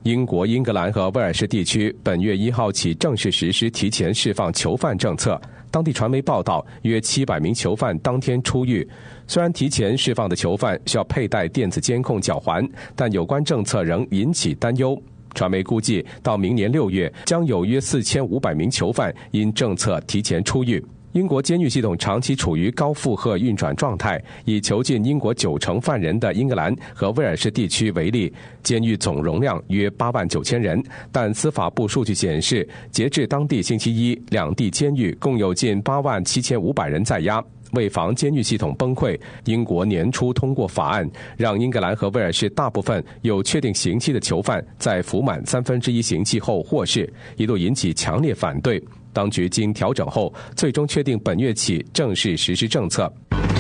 英国、英格兰和威尔士地区本月1号起正式实施提前释放囚犯政策。当地传媒报道，约700名囚犯当天出狱。虽然提前释放的囚犯需要佩戴电子监控脚环，但有关政策仍引起担忧。传媒估计，到明年6月，将有约4500名囚犯因政策提前出狱。英国监狱系统长期处于高负荷运转状态，以囚禁英国90%犯人的英格兰和威尔士地区为例，监狱总容量约89000人，但司法部数据显示，截至当地星期一，两地监狱共有近87500人在押。为防监狱系统崩溃，英国年初通过法案，让英格兰和威尔士大部分有确定刑期的囚犯在服满1/3刑期后获释，一度引起强烈反对。当局经调整后，最终确定本月起正式实施政策。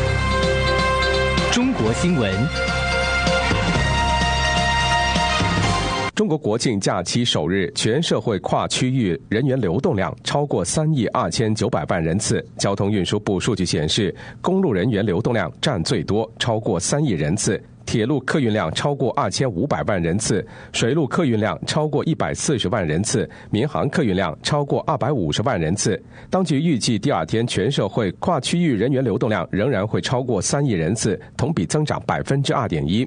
中国新闻。 中国国庆假期首日，全社会跨区域人员流动量超过3亿2900万人次。交通运输部数据显示，公路人员流动量占最多，超过3亿人次。铁路客运量超过2500万人次，水路客运量超过140万人次，民航客运量超过250万人次。当局预计第二天全社会跨区域人员流动量仍然会超过3亿人次，同比增长2.1%。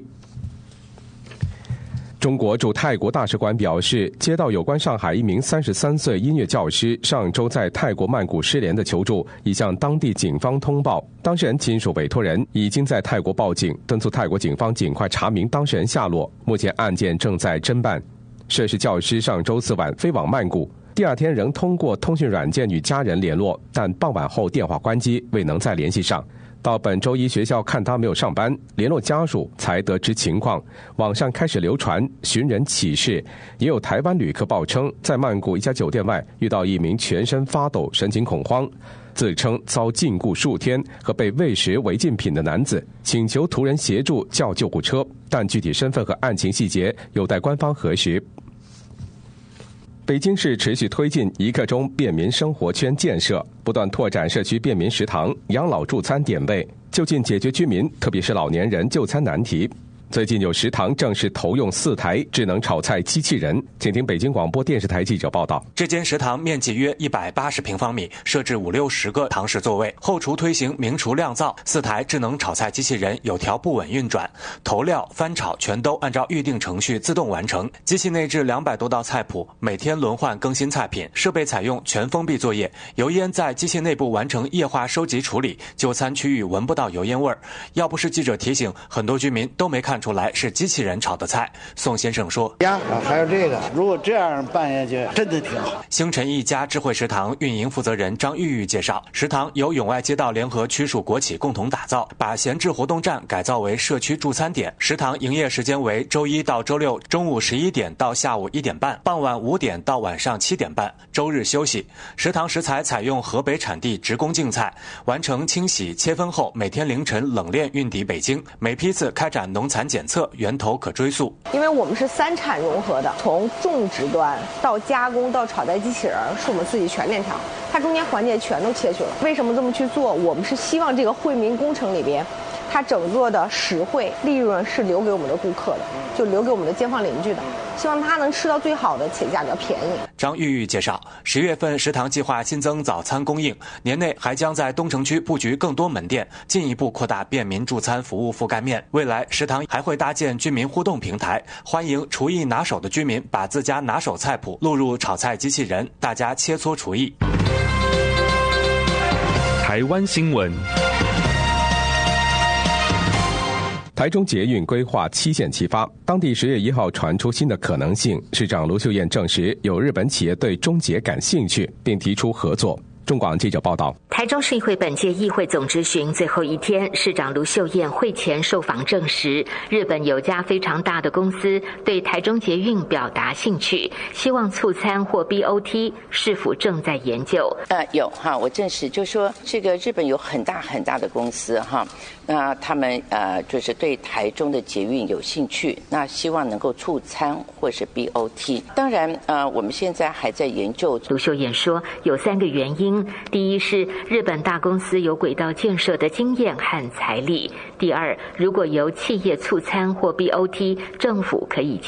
中国驻泰国大使馆表示，接到有关上海一名33岁音乐教师上周在泰国曼谷失联的求助，已向当地警方通报。当事人亲属委托人已经在泰国报警，敦促泰国警方尽快查明当事人下落。目前案件正在侦办。涉事教师上周4晚飞往曼谷，第二天仍通过通讯软件与家人联络，但傍晚后电话关机，未能再联系上。到本周一学校看他没有上班，联络家属才得知情况。网上开始流传寻人启事，也有台湾旅客报称在曼谷一家酒店外遇到一名全身发抖、神情恐慌、自称遭禁锢数天和被喂食违禁品的男子，请求途人协助叫救护车，但具体身份和案情细节有待官方核实。北京市持续推进一刻钟便民生活圈建设，不断拓展社区便民食堂、养老助餐点位，就近解决居民特别是老年人就餐难题。最近有食堂正式投用4台智能炒菜机器人，请听北京广播电视台记者报道。 这间食堂面积约180平方米，设置50-60个堂食座位，后厨推行明厨亮灶，4台智能炒菜机器人有条不紊运转，投料、翻炒全都按照预定程序自动完成。机器内置200多道菜谱，每天轮换更新菜品。设备采用全封闭作业，油烟在机器内部完成液化收集处理，就餐区域闻不到油烟味儿。要不是记者提醒，很多居民都没看出来是机器人炒的菜。宋先生说：“ 呀，还有这个，如果这样办下去，真的挺好。” 星辰一家智慧食堂运营负责人张玉玉介绍，食堂由永外街道联合区属国企共同打造，把闲置活动站改造为社区助餐点。食堂营业时间为周一到周六中午11点到下午1点半，傍晚5点到晚上7点半，周日休息。食堂食材采用河北产地直供净菜，完成清洗切分后，每天凌晨冷链运抵北京。每批次开展农残检测，源头可追溯。 因为我们是3产融合的，从种植端到加工到炒菜机器人，是我们自己全链条，它中间环节全都切去了。为什么这么去做？我们是希望这个惠民工程里边，它整个的实惠利润是留给我们的顾客的，就留给我们的街坊邻居的，希望他能吃到最好的且价格便宜。 张玉玉介绍，10月份食堂计划新增早餐供应，年内还将在东城区布局更多门店，进一步扩大便民助餐服务覆盖面。未来食堂还会搭建居民互动平台，欢迎厨艺拿手的居民把自家拿手菜谱录入炒菜机器人，大家切磋厨艺。 台湾新闻。 台中捷运规划7线齐发，当地10月1号传出新的可能性，市长卢秀燕证实有日本企业对中捷感兴趣，并提出合作。中广记者报道， 台中市议会本届议会总质询最后一天，市长卢秀燕会前受访证实，日本有家非常大的公司对台中捷运表达兴趣，希望促参或 BOT， 是否正在研究？ 有哈，我证实就说这个日本有很大很大的公司哈，那他们就是对台中的捷运有兴趣，那希望能够促参或是 BOT。当然我们现在还在研究。 卢秀燕说有3个原因。第一是日本大公司有轨道建设的经验和财力，第二，如果由企业促参或 BOT， 政府可以